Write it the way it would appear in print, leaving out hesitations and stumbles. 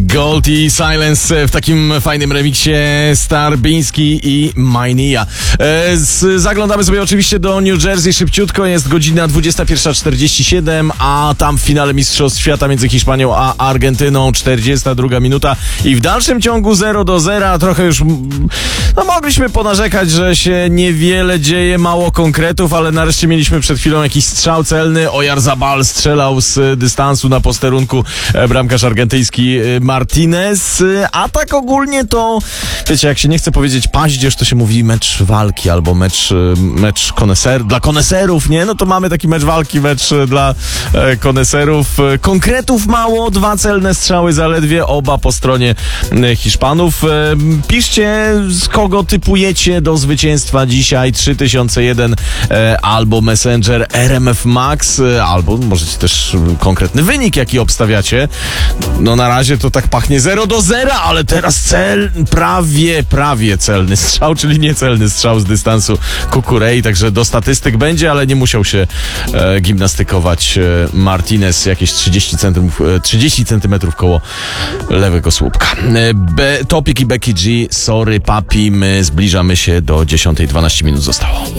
Gold i Silence w takim fajnym remiksie Starbiński i Mainia. Zaglądamy sobie oczywiście do New Jersey szybciutko, jest godzina 21:47, a tam w finale Mistrzostw Świata między Hiszpanią a Argentyną 42 minuta i w dalszym ciągu 0-0. Trochę już mogliśmy ponarzekać, że się niewiele dzieje, mało konkretów, ale nareszcie mieliśmy przed chwilą jakiś strzał celny. Oyarzabal strzelał z dystansu na posterunku, bramkarz argentyński Martinez, a tak ogólnie to, wiecie, jak się nie chce powiedzieć paździerz, to się mówi mecz walki albo mecz dla koneserów, nie? No to mamy taki mecz walki, mecz dla koneserów. Konkretów mało, 2 celne strzały zaledwie, oba po stronie Hiszpanów. Piszcie, z kogo typujecie do zwycięstwa dzisiaj, 3001 albo Messenger RMF Max, albo możecie też konkretny wynik, jaki obstawiacie. No na razie to tak pachnie 0-0, ale teraz prawie celny strzał, czyli niecelny strzał z dystansu Kukurei, także do statystyk będzie, ale nie musiał się gimnastykować Martinez, jakieś 30 centymetrów koło lewego słupka. Topik i Becky G, sorry papi, my zbliżamy się do 10:12 minut zostało.